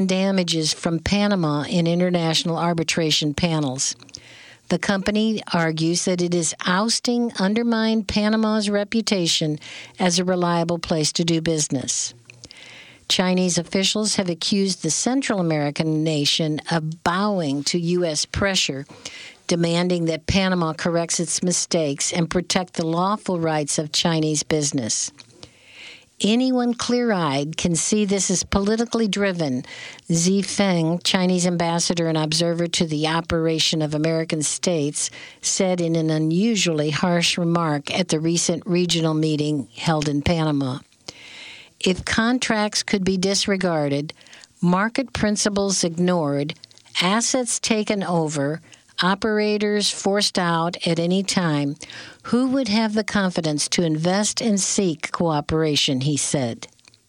damages from Panama in international arbitration panels. The company argues that it is undermined Panama's reputation as a reliable place to do business. Chinese officials have accused the Central American nation of bowing to U.S. pressure, demanding that Panama corrects its mistakes and protect the lawful rights of Chinese business. Anyone clear-eyed can see this is politically driven, Xi Feng, Chinese ambassador and observer to the operation of American states, said in an unusually harsh remark at the recent regional meeting held in Panama. If contracts could be disregarded, market principles ignored, assets taken over, operators forced out at any time, who would have the confidence to invest and seek cooperation, he said.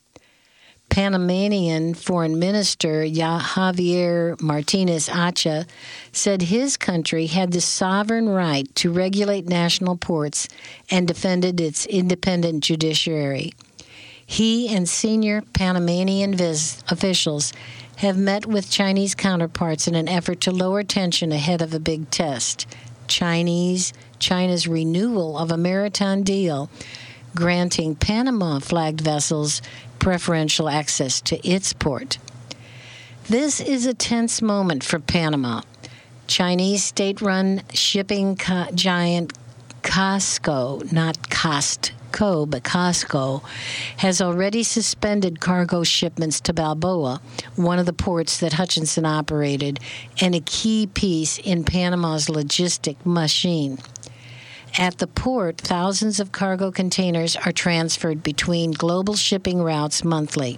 Panamanian Foreign Minister Javier Martinez Acha said his country had the sovereign right to regulate national ports and defended its independent judiciary. He and senior Panamanian officials have met with Chinese counterparts in an effort to lower tension ahead of a big test, China's renewal of a maritime deal granting Panama-flagged vessels preferential access to its port. This is a tense moment for Panama. Chinese state-run shipping giant COSCO, not Costco, but COSCO, has already suspended cargo shipments to Balboa, one of the ports that Hutchison operated, and a key piece in Panama's logistic machine. At the port, thousands of cargo containers are transferred between global shipping routes monthly.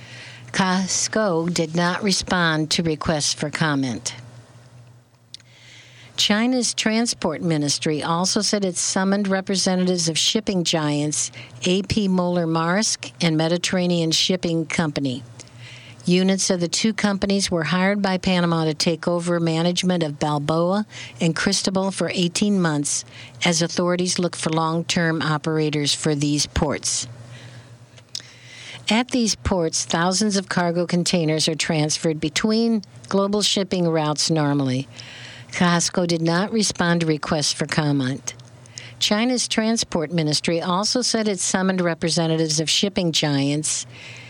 COSCO did not respond to requests for comment. China's transport ministry also said it summoned representatives of shipping giants A.P. Moller-Maersk and Mediterranean Shipping Company. Units of the two companies were hired by Panama to take over management of Balboa and Cristobal for 18 months as authorities look for long-term operators for these ports. At these ports, thousands of cargo containers are transferred between global shipping routes normally. COSCO did not respond to requests for comment. China's transport ministry also said it summoned representatives of shipping giants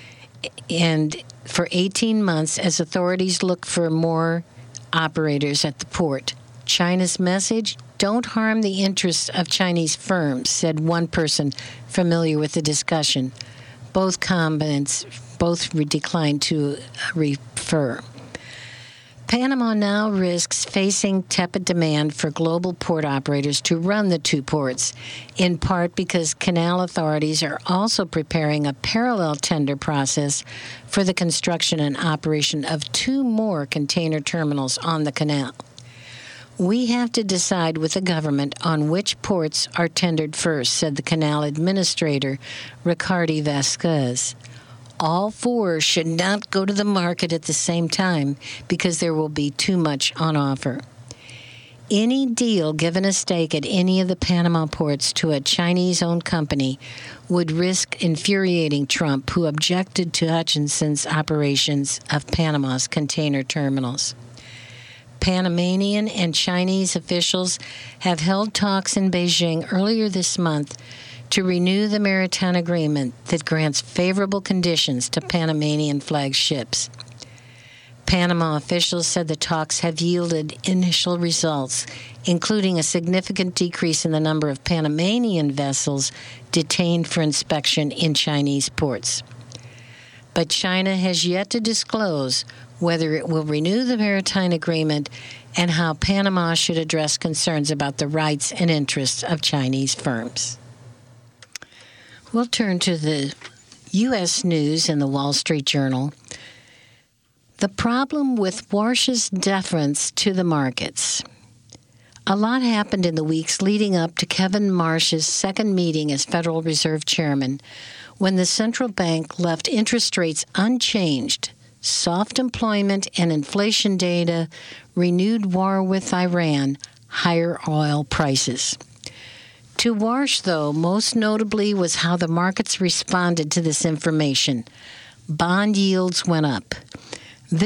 and for 18 months as authorities look for more operators at the port. China's message, don't harm the interests of Chinese firms, said one person familiar with the discussion. Both declined to refer. Panama now risks facing tepid demand for global port operators to run the two ports, in part because canal authorities are also preparing a parallel tender process for the construction and operation of two more container terminals on the canal. We have to decide with the government on which ports are tendered first, said the canal administrator, Ricardo Vasquez. All four should not go to the market at the same time because there will be too much on offer. Any deal given a stake at any of the Panama ports to a Chinese-owned company would risk infuriating Trump, who objected to Hutchison's operations of Panama's container terminals. Panamanian and Chinese officials have held talks in Beijing earlier this month to renew the maritime agreement that grants favorable conditions to Panamanian flagged ships. Panama officials said the talks have yielded initial results, including a significant decrease in the number of Panamanian vessels detained for inspection in Chinese ports. But China has yet to disclose whether it will renew the maritime agreement and how Panama should address concerns about the rights and interests of Chinese firms. We'll turn to the U.S. news in the Wall Street Journal. The problem with Warsh's deference to the markets. A lot happened in the weeks leading up to Kevin Marsh's second meeting as Federal Reserve Chairman, when the central bank left interest rates unchanged, soft employment and inflation data, renewed war with Iran, higher oil prices. To Warsh, though, most notably was how the markets responded to this information. Bond yields went up.